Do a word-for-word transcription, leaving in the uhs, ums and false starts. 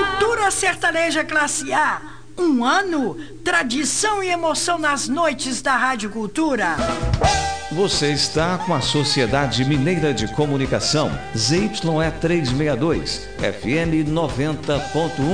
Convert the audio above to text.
Cultura sertaneja classe A. Um ano, tradição e emoção nas noites da Rádio Cultura. Você está com a Sociedade Mineira de Comunicação, Z Y E trezentos e sessenta e dois, F M noventa ponto um.